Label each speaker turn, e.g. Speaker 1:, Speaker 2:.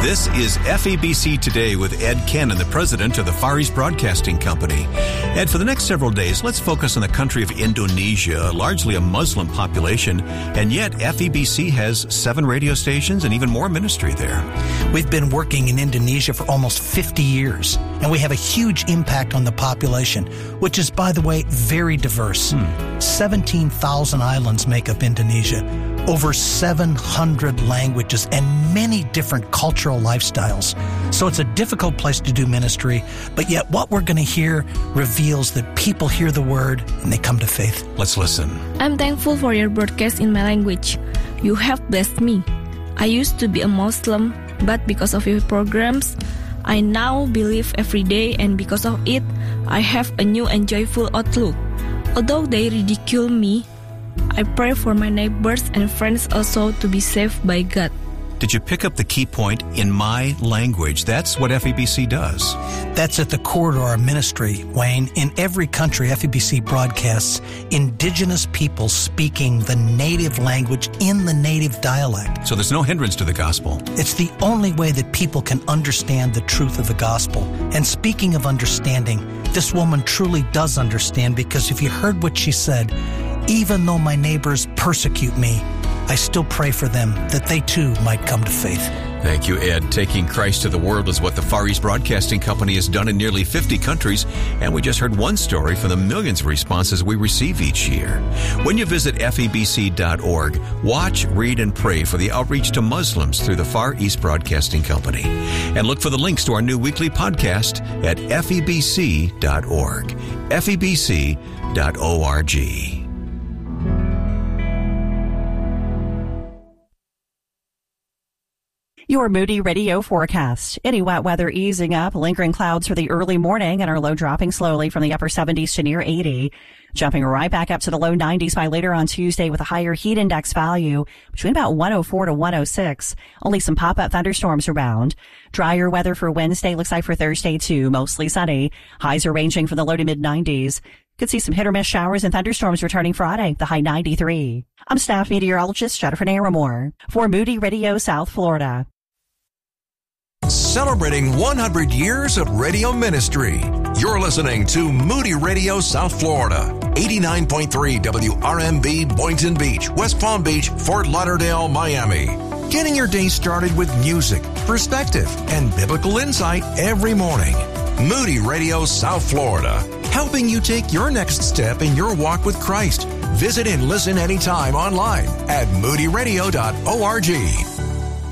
Speaker 1: This is FEBC Today with Ed Cannon, the president of the Far East Broadcasting Company. Ed, for the next several days, let's focus on the country of Indonesia, largely a Muslim population, and yet FEBC has 7 radio stations and even more ministry there.
Speaker 2: We've been working in Indonesia for almost 50 years, and we have a huge impact on the population, which is, by the way, very diverse. 17,000 islands make up Indonesia, over 700 languages, and many different cultural lifestyles. So it's a difficult place to do ministry, but yet what we're going to hear reveals that people hear the word and they come to faith.
Speaker 1: Let's listen.
Speaker 3: I'm thankful for your broadcast in my language. You have blessed me. I used to be a Muslim, but because of your programs, I now believe every day, and because of it, I have a new and joyful outlook. Although they ridicule me, I pray for my neighbors and friends also to be saved by God.
Speaker 1: Did you pick up the key point? In my language. That's what FEBC does.
Speaker 2: That's at the core to our ministry, Wayne. In every country, FEBC broadcasts indigenous people speaking the native language in the native dialect.
Speaker 1: So there's no hindrance to the gospel.
Speaker 2: It's the only way that people can understand the truth of the gospel. And speaking of understanding, this woman truly does understand, because if you heard what she said, even though my neighbors persecute me, I still pray for them that they too might come to faith.
Speaker 1: Thank you, Ed. Taking Christ to the world is what the Far East Broadcasting Company has done in nearly 50 countries, and we just heard one story from the millions of responses we receive each year. When you visit FEBC.org, watch, read, and pray for the outreach to Muslims through the Far East Broadcasting Company. And look for the links to our new weekly podcast at FEBC.org. FEBC.org.
Speaker 4: Your Moody Radio forecast. Any wet weather easing up, lingering clouds for the early morning, and our low dropping slowly from the upper 70s to near 80. Jumping right back up to the low 90s by later on Tuesday with a higher heat index value between about 104 to 106. Only some pop-up thunderstorms around. Drier weather for Wednesday looks like for Thursday too, mostly sunny. Highs are ranging from the low to mid 90s. Could see some hit or miss showers and thunderstorms returning Friday, the high 93. I'm staff meteorologist Jennifer Naramore for Moody Radio South Florida.
Speaker 5: Celebrating 100 years of radio ministry. You're listening to Moody Radio South Florida, 89.3 WRMB Boynton Beach, West Palm Beach, Fort Lauderdale, Miami. Getting your day started with music, perspective, and biblical insight every morning. Moody Radio South Florida, helping you take your next step in your walk with Christ. Visit and listen anytime online at moodyradio.org.